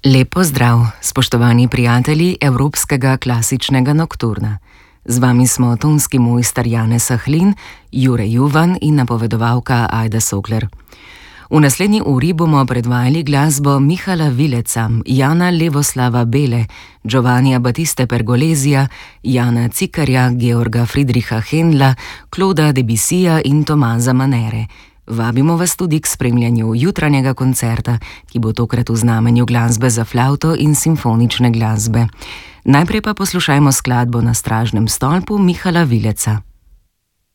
Lep pozdrav, spoštovani prijatelji Evropskega klasičnega nokturna. Z vami smo tonski mojster Janez Sahlin, Jure Juvan in napovedovalka Ajda Sokler. V naslednji uri bomo predvajali glasbo Mihala Vileca, Jana Levoslava Bele, Giovannija Battiste Pergolesija, Jana Cikarja, Georga Friedricha Händla, Clauda Debussija in Tomaza Manere. Vabimo vas tudi k spremljanju jutranjega koncerta, ki bo tokrat v znamenju glasbe za flavto in simfonične glasbe. Najprej pa poslušajmo skladbo Na stražnem stolpu Mihala Vileca.